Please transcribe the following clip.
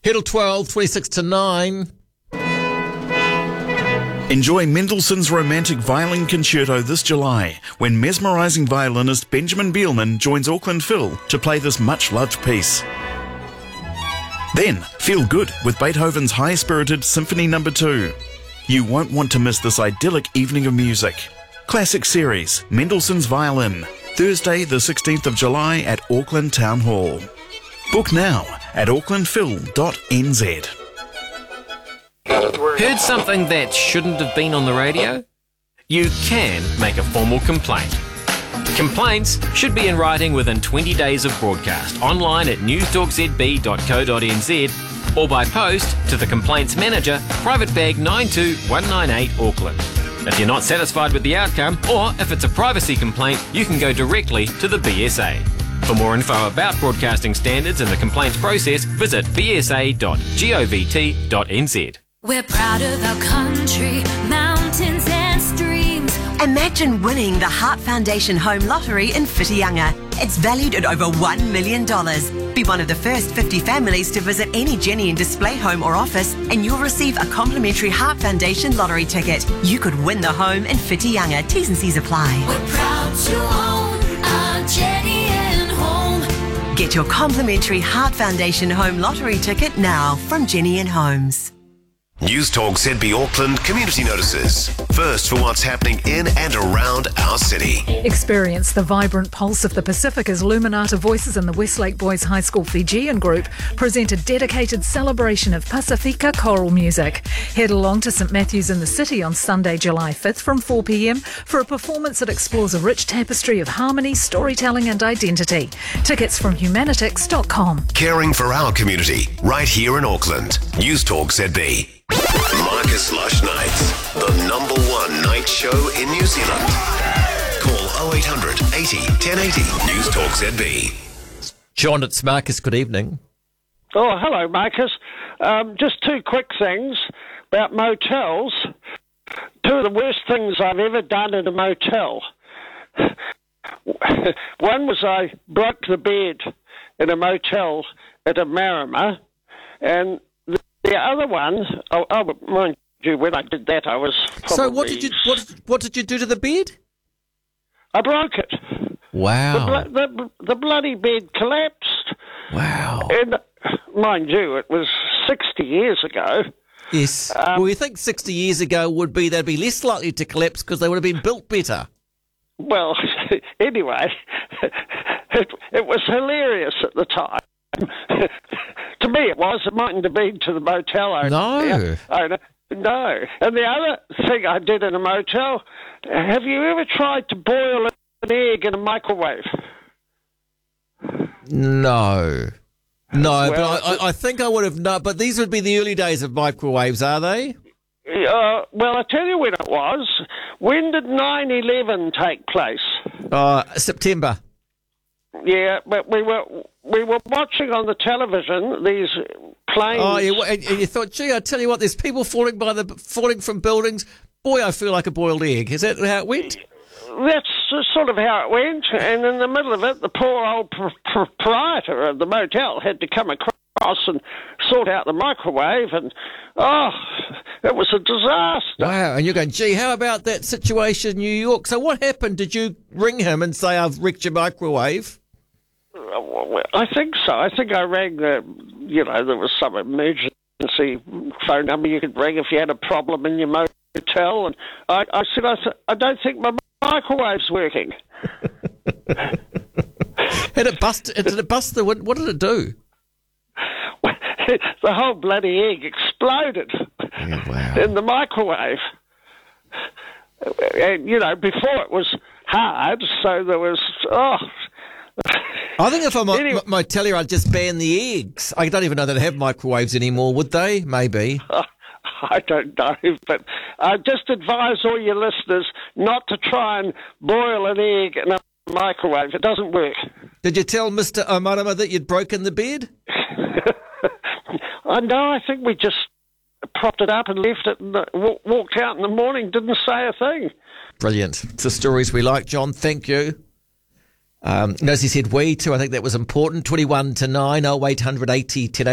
Heddle 12, 26 to 9. Enjoy Mendelssohn's Romantic Violin Concerto this July when mesmerising violinist Benjamin Bielman joins Auckland Phil to play this much-loved piece. Then, feel good with Beethoven's high-spirited Symphony No. 2. You won't want to miss this idyllic evening of music. Classic Series, Mendelssohn's Violin, Thursday the 16th of July at Auckland Town Hall. Book now at aucklandphil.nz. Heard something that shouldn't have been on the radio? You can make a formal complaint. Complaints should be in writing within 20 days of broadcast, online at newstalkzb.co.nz or by post to the Complaints Manager, Private Bag 92198 Auckland. If you're not satisfied with the outcome, or if it's a privacy complaint, you can go directly to the BSA. For more info about broadcasting standards and the complaints process, visit bsa.govt.nz. We're proud of our country, mountains and streams. Imagine winning the Heart Foundation Home Lottery in Whitianga. It's valued at over $1 million. Be one of the first 50 families to visit any Jenny and Display home or office and you'll receive a complimentary Heart Foundation lottery ticket. You could win the home in Whitianga. T's and C's apply. We're proud to own our Jenny and Home. Get your complimentary Heart Foundation Home Lottery ticket now from Jenny and Homes. News Talk ZB Auckland community notices. First for what's happening in and around our city. Experience the vibrant pulse of the Pacific as Luminata Voices and the Westlake Boys High School Fijian Group present a dedicated celebration of Pasifika choral music. Head along to St Matthews in the City on Sunday, July 5th from 4 p.m. for a performance that explores a rich tapestry of harmony, storytelling and identity. Tickets from humanitix.com. Caring for our community, right here in Auckland. News Talk ZB. Marcus Lush Nights, the number one night show in New Zealand. Call 0800 80 1080 News Talk ZB. John, it's Marcus. Good evening. Oh, hello, Marcus. Just two quick things about motels. Two of the worst things I've ever done in a motel. One was I broke the bed in a motel at a Marama, and the other one, mind you, when I did that, I was probably... So what did you do to the bed? I broke it. Wow. The bloody bed collapsed. Wow. And mind you, it was 60 years ago. Yes. Well, you think 60 years ago they'd be less likely to collapse because they would have been built better. Well, anyway, it was hilarious at the time. To me it was. It mightn't have been to the motel owner. No. No. And the other thing I did in a motel, have you ever tried to boil an egg in a microwave? No. No, Well, but I think I would have known. But these would be the early days of microwaves, are they? Well, I tell you when it was. When did 9/11 take place? September. Yeah, but we were watching on the television these planes. Oh, yeah, and you thought, gee, I tell you what, there's people falling from buildings. Boy, I feel like a boiled egg. Is that how it went? That's sort of how it went. And in the middle of it, the poor old proprietor of the motel had to come across and sort out the microwave. And, it was a disaster. Wow, and you're going, gee, how about that situation in New York? So what happened? Did you ring him and say, I've wrecked your microwave? I think so. I think I rang there was some emergency phone number you could ring if you had a problem in your motel. And I said, I don't think my microwave's working. Did it bust the window? What did it do? The whole bloody egg exploded in the microwave. And, before it was hard, so there was, I think if I'm my telly, I'd just ban the eggs. I don't even know that they have microwaves anymore, would they? Maybe. I don't know, but I just advise all your listeners not to try and boil an egg in a microwave. It doesn't work. Did you tell Mr. Omarama that you'd broken the bed? No, I think we just propped it up and left it and walked out in the morning, didn't say a thing. Brilliant. It's the stories we like, John. Thank you. As he said, we too, I think that was important. 21 to 9, 0800 80 10